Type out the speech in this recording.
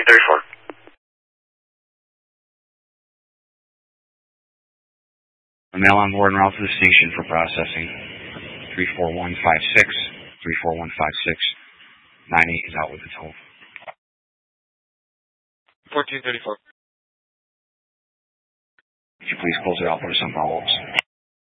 1434. A mail on board and route to the station for processing. 34156. 34156. 98 is out with the toll. 1434. Could you please close it out for some follow-ups?